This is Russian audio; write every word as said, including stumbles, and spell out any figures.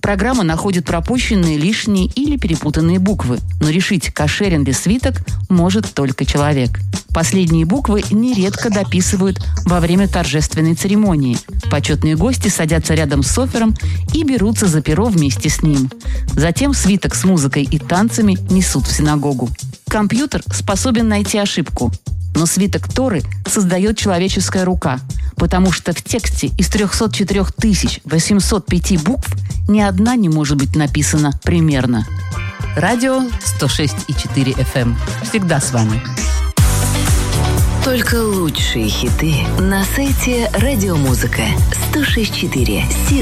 Программа находит пропущенные, лишние или перепутанные буквы, но решить, кошерен ли свиток, может только человек. Последние буквы нередко дописывают во время торжественной церемонии. Почетные гости садятся рядом с офером и берутся за перо вместе с ним. Затем свиток с музыкой и танцами несут в синагогу. Компьютер способен найти ошибку, но свиток Торы создает человеческая рука, потому что в тексте из триста четыре тысячи восемьсот пять букв ни одна не может быть написана примерно. Радио сто шесть и четыре эф эм. Всегда с вами. Только лучшие хиты на сайте Радиомузыка сто шесть и четыре.